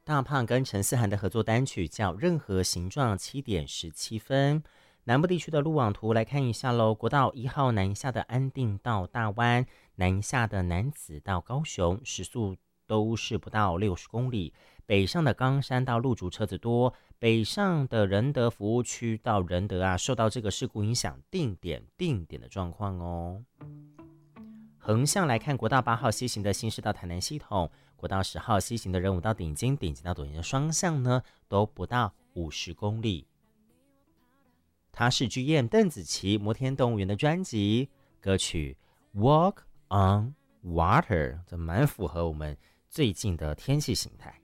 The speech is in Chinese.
大胖跟陈思涵的合作单曲叫《任何形状》7:17。南部地区的路网图来看一下喽。国道1号南下的安定到大湾，南下的楠梓到高雄，时速都是不到60公里。北上的冈山到鹿竹车子多，北上的仁德服务区到仁德受到这个事故影响，定点的状况哦。横向来看，国道8号西行的新市到台南系统，国道10号西行的仁武到顶金到左营的双向呢，都不到50公里。他是 GM 邓紫棋摩天动物园的专辑歌曲 Walk on Water， 这蛮符合我们最近的天气形态。